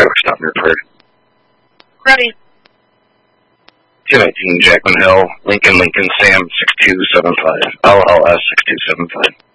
traffic stop and report. Ready. 219 Jackman Hill, Lincoln, Sam 6275, LLS 6275.